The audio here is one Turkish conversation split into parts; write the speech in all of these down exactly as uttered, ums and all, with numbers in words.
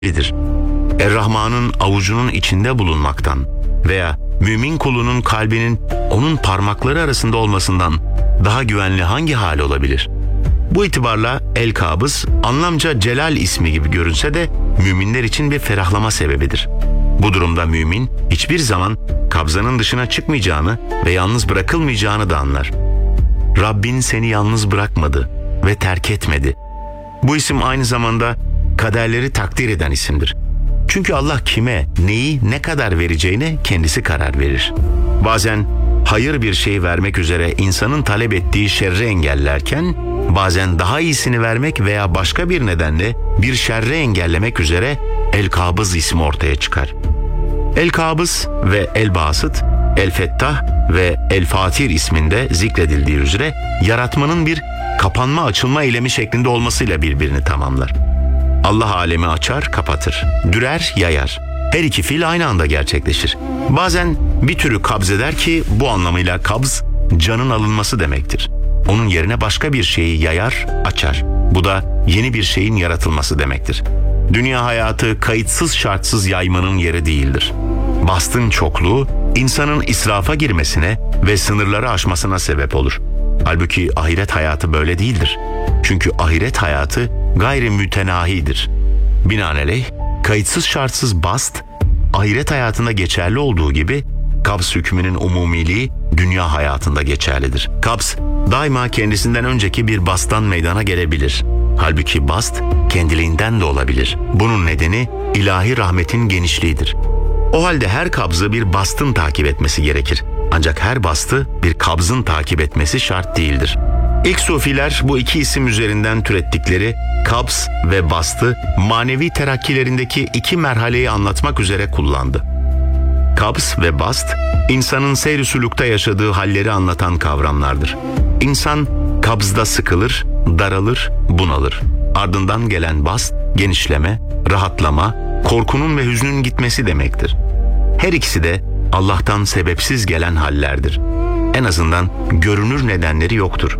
biridir. Er-Rahman'ın avucunun içinde bulunmaktan veya mümin kulunun kalbinin onun parmakları arasında olmasından daha güvenli hangi hal olabilir? Bu itibarla El-Kabız anlamca Celal ismi gibi görünse de müminler için bir ferahlama sebebidir. Bu durumda mümin hiçbir zaman kabzanın dışına çıkmayacağını ve yalnız bırakılmayacağını da anlar. Rabbin seni yalnız bırakmadı ve terk etmedi. Bu isim aynı zamanda kaderleri takdir eden isimdir. Çünkü Allah kime, neyi, ne kadar vereceğine kendisi karar verir. Bazen hayır bir şey vermek üzere insanın talep ettiği şerri engellerken, bazen daha iyisini vermek veya başka bir nedenle bir şerri engellemek üzere El-Kabız ismi ortaya çıkar. El-Kabız ve El-Basıt, El-Fettah ve El-Fatir isminde zikredildiği üzere yaratmanın bir kapanma açılma eylemi şeklinde olmasıyla birbirini tamamlar. Allah alemi açar, kapatır, dürer, yayar. Her iki fiil aynı anda gerçekleşir. Bazen bir türü kabz eder ki bu anlamıyla kabz, canın alınması demektir. Onun yerine başka bir şeyi yayar, açar. Bu da yeni bir şeyin yaratılması demektir. Dünya hayatı kayıtsız şartsız yaymanın yeri değildir. Bastın çokluğu, insanın israfa girmesine ve sınırları aşmasına sebep olur. Halbuki ahiret hayatı böyle değildir. Çünkü ahiret hayatı gayri mütenahidir. Binaenaleyh, kayıtsız şartsız bast, ahiret hayatında geçerli olduğu gibi kabz hükmünün umumiliği dünya hayatında geçerlidir. Kabz daima kendisinden önceki bir basttan meydana gelebilir. Halbuki bast kendiliğinden de olabilir. Bunun nedeni ilahi rahmetin genişliğidir. O halde her kabzı bir bastın takip etmesi gerekir. Ancak her bastı bir kabzın takip etmesi şart değildir. İlk sufiler bu iki isim üzerinden türettikleri kabz ve bastı manevi terakkilerindeki iki merhaleyi anlatmak üzere kullandı. Kabz ve bast, insanın seyr-i sülükte yaşadığı halleri anlatan kavramlardır. İnsan kabzda sıkılır, daralır, bunalır. Ardından gelen bast, genişleme, rahatlama, korkunun ve hüznün gitmesi demektir. Her ikisi de Allah'tan sebepsiz gelen hallerdir. En azından görünür nedenleri yoktur.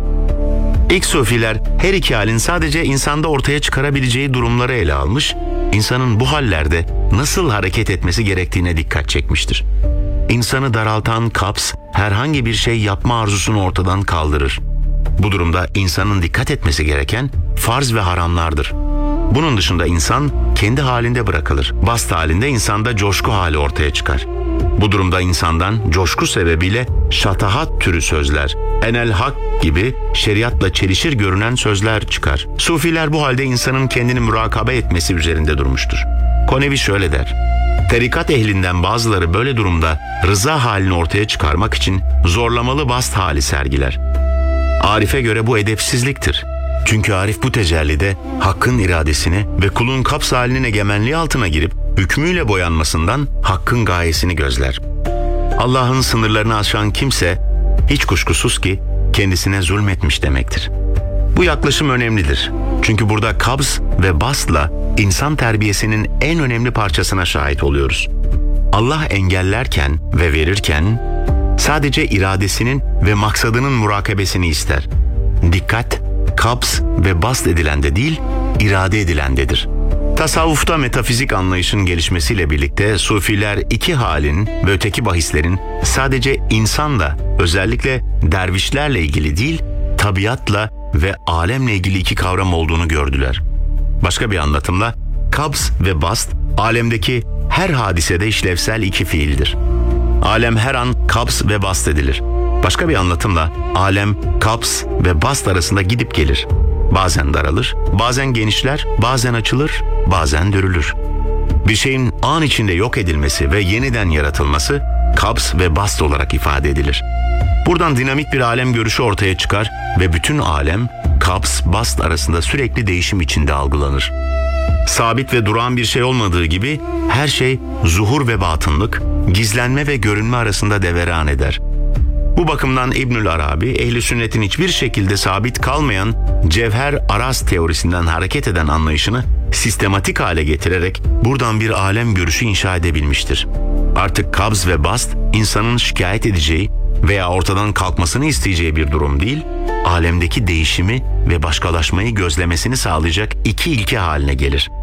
İlk sufiler her iki halin sadece insanda ortaya çıkarabileceği durumları ele almış, insanın bu hallerde nasıl hareket etmesi gerektiğine dikkat çekmiştir. İnsanı daraltan kabz herhangi bir şey yapma arzusunu ortadan kaldırır. Bu durumda insanın dikkat etmesi gereken farz ve haramlardır. Bunun dışında insan kendi halinde bırakılır. Bast halinde insanda coşku hali ortaya çıkar. Bu durumda insandan coşku sebebiyle şatahat türü sözler, enel hak gibi şeriatla çelişir görünen sözler çıkar. Sufiler bu halde insanın kendini mürakabe etmesi üzerinde durmuştur. Konevi şöyle der: tarikat ehlinden bazıları böyle durumda rıza halini ortaya çıkarmak için zorlamalı bast hali sergiler. Arif'e göre bu edepsizliktir. Çünkü Arif bu tecellide hakkın iradesini ve kulun kabz halinin egemenliği altına girip hükmüyle boyanmasından hakkın gayesini gözler. Allah'ın sınırlarını aşan kimse hiç kuşkusuz ki kendisine zulmetmiş demektir. Bu yaklaşım önemlidir. Çünkü burada kabz ve bastla insan terbiyesinin en önemli parçasına şahit oluyoruz. Allah engellerken ve verirken sadece iradesinin ve maksadının murakabesini ister. Dikkat, kabz ve bast edilende değil, irade edilendedir. Tasavvufta metafizik anlayışın gelişmesiyle birlikte sufiler iki halin ve öteki bahislerin sadece insanla, özellikle dervişlerle ilgili değil, tabiatla ve alemle ilgili iki kavram olduğunu gördüler. Başka bir anlatımla kabz ve bast alemdeki her hadisede işlevsel iki fiildir. Alem her an kabz ve bast edilir. Başka bir anlatımla alem kabz ve bast arasında gidip gelir. Bazen daralır, bazen genişler, bazen açılır, bazen dürülür. Bir şeyin an içinde yok edilmesi ve yeniden yaratılması kabz ve bast olarak ifade edilir. Buradan dinamik bir alem görüşü ortaya çıkar ve bütün alem kabz, bast arasında sürekli değişim içinde algılanır. Sabit ve durağan bir şey olmadığı gibi her şey zuhur ve batınlık, gizlenme ve görünme arasında deveran eder. Bu bakımdan İbnül Arabi, ehl-i sünnetin hiçbir şekilde sabit kalmayan cevher araz teorisinden hareket eden anlayışını sistematik hale getirerek buradan bir alem görüşü inşa edebilmiştir. Artık kabz ve bast insanın şikayet edeceği veya ortadan kalkmasını isteyeceği bir durum değil, alemdeki değişimi ve başkalaşmayı gözlemesini sağlayacak iki ilke haline gelir.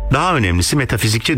Daha önemlisi metafizikçi